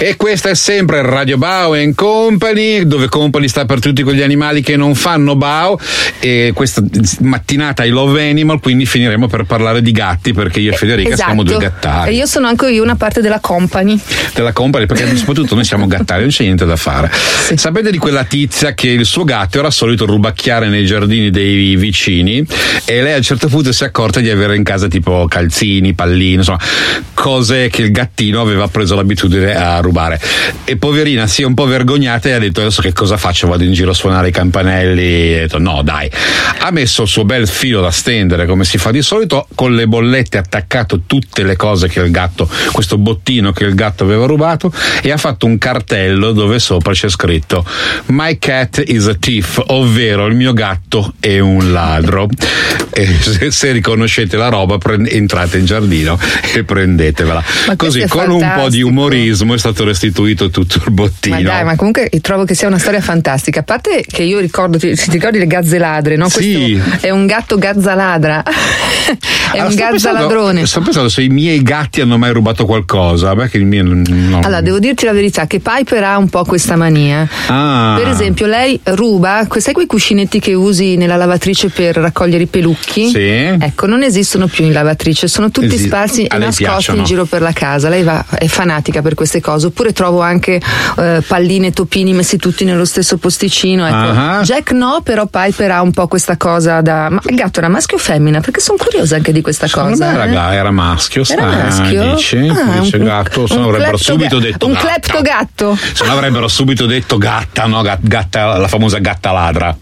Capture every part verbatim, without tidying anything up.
E questa è sempre Radio Bao and Company, dove Company sta per tutti quegli animali che non fanno Bao. E questa mattinata I Love Animal, quindi finiremo per parlare di gatti, perché io e Federica esatto. siamo due gattari. E io sono anche io una parte della Company. Della Company, perché soprattutto noi siamo gattari, non c'è niente da fare. Sì. Sapete di quella tizia che il suo gatto era solito rubacchiare nei giardini dei vicini, e lei a un certo punto si è accorta di avere in casa tipo calzini, palline, insomma cose che il gattino aveva preso l'abitudine a rubare, e poverina si è un po' vergognata e ha detto: adesso che cosa faccio? Vado in giro a suonare i campanelli? E ha detto no dai, ha messo il suo bel filo da stendere come si fa di solito, con le bollette ha attaccato tutte le cose che il gatto, questo bottino che il gatto aveva rubato, e ha fatto un cartello dove sopra c'è scritto My cat is a thief, ovvero il mio gatto è un ladro. E se, se riconoscete la roba prend- entrate in giardino e prendetevela. Ma così con fantastico. Un po' di umorismo è stato restituito tutto il bottino. Ma dai, ma comunque trovo che sia una storia fantastica. A parte che io ricordo, ti, ti ricordi le gazze ladre, no? Sì. Questo è un gatto gazzaladra. È allora, un gazzaladrone. Sto pensando se i miei gatti hanno mai rubato qualcosa. Beh, che il mio no. Allora, devo dirti la verità che Piper ha un po' questa mania. Ah. Per esempio, lei ruba, sai quei cuscinetti che usi nella lavatrice per raccogliere i pelucchi? Sì. Ecco, non esistono più in lavatrice, sono tutti Esi- sparsi a e lei nascosti piacciono. in giro per la casa. Lei va, è fanatica per queste cose. Oppure trovo anche eh, palline e topini messi tutti nello stesso posticino. Ecco. Uh-huh. Jack no, però Piper ha un po' questa cosa da. Ma il gatto era maschio o femmina? Perché sono curiosa anche di questa Secondo cosa. me era, eh? ga- era maschio, Era sta, maschio? dici? Ah, dice un- gatto, se un no avrebbero clepto subito ga- detto un gatta. clepto gatto. Se no avrebbero subito detto gatta, no? Gat- gatta, la famosa gatta ladra.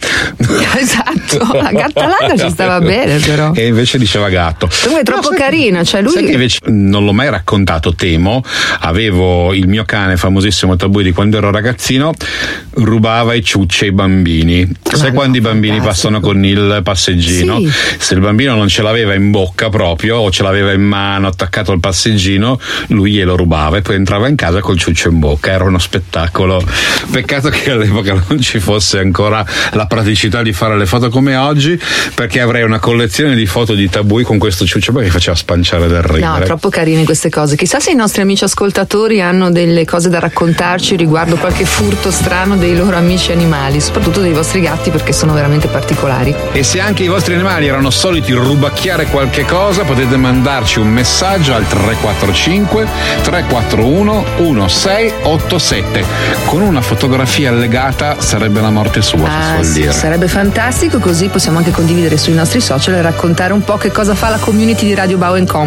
Esatto, la gatta ladra ci stava bene però. E invece diceva gatto. Comunque è troppo No, sai- carino, cioè lui. Sai che invece non l'ho mai raccontato, temo. Avevo il mio cane famosissimo Tabui di quando ero ragazzino, rubava i ciucci ai bambini. Sai no, quando i bambini fantastico. passano con il passeggino? Sì. Se il bambino non ce l'aveva in bocca proprio, o ce l'aveva in mano attaccato al passeggino, lui glielo rubava e poi entrava in casa col ciuccio in bocca. Era uno spettacolo. Peccato che all'epoca non ci fosse ancora la praticità di fare le foto come oggi, perché avrei una collezione di foto di Tabui con questo ciuccio perché faceva spanciare del ridere. No, troppo carine queste cose. Chissà se i nostri amici ascoltatori hanno delle cose da raccontarci riguardo qualche furto strano dei loro amici animali, soprattutto dei vostri gatti, perché sono veramente particolari. E se anche i vostri animali erano soliti rubacchiare qualche cosa, potete mandarci un messaggio al tre quattro cinque tre quattro uno uno sei otto sette con una fotografia allegata. Sarebbe la morte sua, Ah, si suol sì, dire. sarebbe fantastico, così possiamo anche condividere sui nostri social e raccontare un po' che cosa fa la community di Radio Bao and Company.